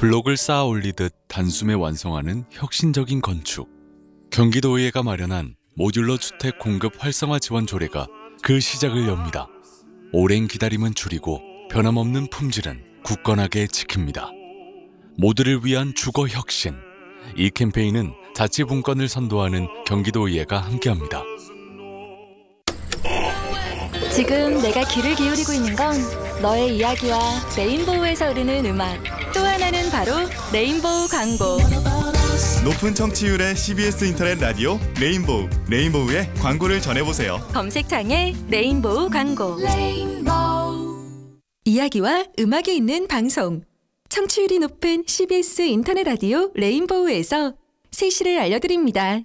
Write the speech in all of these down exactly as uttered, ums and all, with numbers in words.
블록을 쌓아 올리듯 단숨에 완성하는 혁신적인 건축. 경기도의회가 마련한 모듈러 주택 공급 활성화 지원 조례가 그 시작을 엽니다. 오랜 기다림은 줄이고 변함없는 품질은 굳건하게 지킵니다. 모두를 위한 주거 혁신. 이 캠페인은 자치분권을 선도하는 경기도의회가 함께합니다. 지금 내가 귀를 기울이고 있는 건 너의 이야기와 레인보우에서 흐르는 음악, 또 하나는 바로 레인보우 광고. 높은 청취율의 씨비에스 인터넷 라디오 레인보우, 레인보우의 광고를 전해보세요. 검색창에 레인보우 광고. 레인보우. 이야기와 음악이 있는 방송. 청취율이 높은 씨비에스 인터넷 라디오 레인보우에서 세시를 알려드립니다.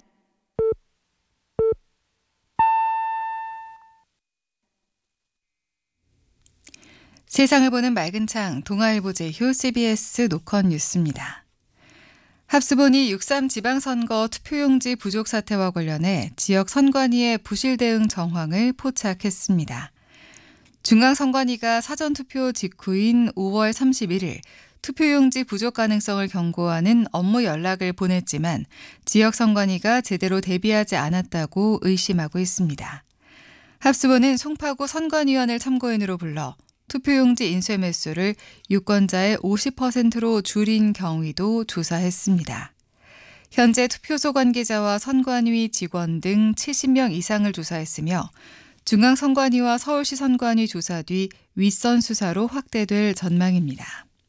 세상을 보는 맑은 창, 동아일보 제휴 씨비에스 노컷 뉴스입니다. 합수본이 육삼 지방선거 투표용지 부족 사태와 관련해 지역 선관위의 부실 대응 정황을 포착했습니다. 중앙선관위가 사전투표 직후인 오월 삼십일일 투표용지 부족 가능성을 경고하는 업무 연락을 보냈지만 지역 선관위가 제대로 대비하지 않았다고 의심하고 있습니다. 합수본은 송파구 선관위원을 참고인으로 불러 투표용지 인쇄 매수를 유권자의 오십 퍼센트로 줄인 경위도 조사했습니다. 현재 투표소 관계자와 선관위 직원 등 칠십 명 이상을 조사했으며 중앙선관위와 서울시 선관위 조사 뒤 윗선 수사로 확대될 전망입니다.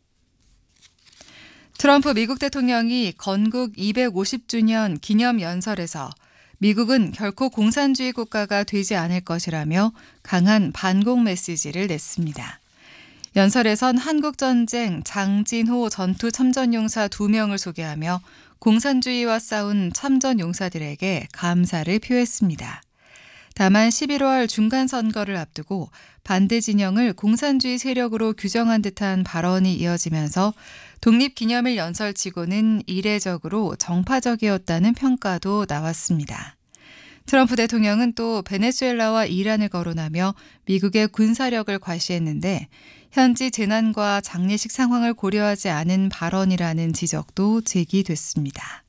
트럼프 미국 대통령이 건국 이백오십 주년 기념 연설에서 미국은 결코 공산주의 국가가 되지 않을 것이라며 강한 반공 메시지를 냈습니다. 연설에선 한국전쟁 장진호 전투 참전용사 두 명을 소개하며 공산주의와 싸운 참전용사들에게 감사를 표했습니다. 다만 십일월 중간선거를 앞두고 반대 진영을 공산주의 세력으로 규정한 듯한 발언이 이어지면서 독립기념일 연설치고는 이례적으로 정파적이었다는 평가도 나왔습니다. 트럼프 대통령은 또 베네수엘라와 이란을 거론하며 미국의 군사력을 과시했는데 현지 재난과 장례식 상황을 고려하지 않은 발언이라는 지적도 제기됐습니다.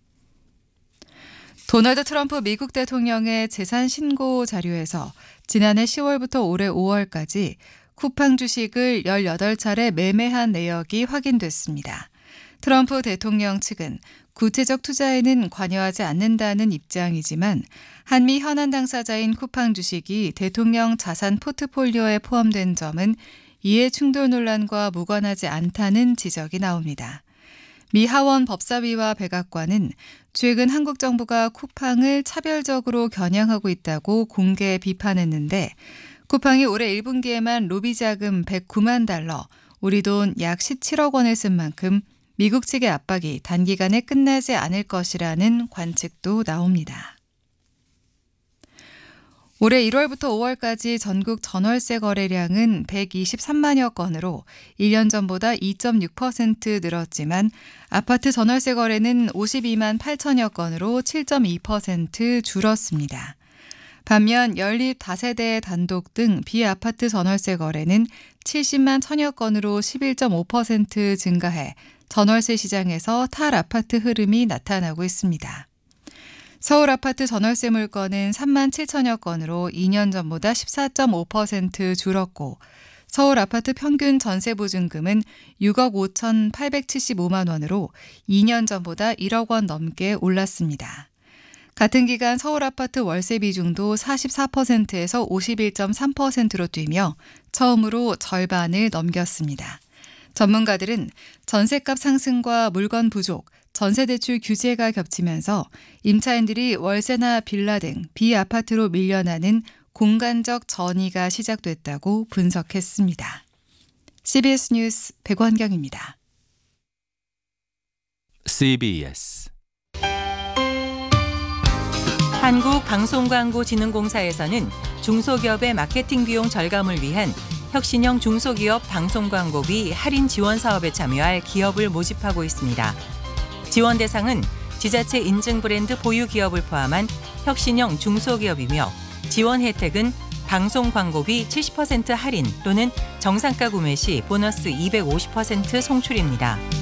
도널드 트럼프 미국 대통령의 재산 신고 자료에서 지난해 시월부터 올해 오월까지 쿠팡 주식을 열여덟 차례 매매한 내역이 확인됐습니다. 트럼프 대통령 측은 구체적 투자에는 관여하지 않는다는 입장이지만 한미 현안 당사자인 쿠팡 주식이 대통령 자산 포트폴리오에 포함된 점은 이해 충돌 논란과 무관하지 않다는 지적이 나옵니다. 미 하원 법사위와 백악관은 최근 한국 정부가 쿠팡을 차별적으로 겨냥하고 있다고 공개 비판했는데 쿠팡이 올해 일 분기에만 로비 자금 백구만 달러, 우리 돈 약 십칠억 원을 쓴 만큼 미국 측의 압박이 단기간에 끝나지 않을 것이라는 관측도 나옵니다. 올해 일월부터 오월까지 전국 전월세 거래량은 백이십삼만여 건으로 일 년 전보다 이 점 육 퍼센트 늘었지만 아파트 전월세 거래는 오십이만 팔천여 건으로 칠 점 이 퍼센트 줄었습니다. 반면 연립 다세대 단독 등 비아파트 전월세 거래는 칠십만 천여 건으로 십일 점 오 퍼센트 증가해 전월세 시장에서 탈아파트 흐름이 나타나고 있습니다. 서울 아파트 전월세 물건은 삼만 칠천여 건으로 이 년 전보다 십사 점 오 퍼센트 줄었고 서울 아파트 평균 전세 보증금은 육억 오천팔백칠십오만 원으로 이 년 전보다 일억 원 넘게 올랐습니다. 같은 기간 서울 아파트 월세 비중도 사십사 퍼센트에서 오십일 점 삼 퍼센트로 뛰며 처음으로 절반을 넘겼습니다. 전문가들은 전셋값 상승과 물건 부족, 전세대출 규제가 겹치면서 임차인들이 월세나 빌라 등 비아파트로 밀려나는 공간적 전이가 시작됐다고 분석했습니다. 씨비에스 뉴스 백원경입니다. 씨비에스 한국방송광고진흥공사에서는 중소기업의 마케팅 비용 절감을 위한 혁신형 중소기업 방송광고비 할인 지원 사업에 참여할 기업을 모집하고 있습니다. 지원 대상은 지자체 인증 브랜드 보유 기업을 포함한 혁신형 중소기업이며 지원 혜택은 방송 광고비 칠십 퍼센트 할인 또는 정상가 구매 시 보너스 이백오십 퍼센트 송출입니다.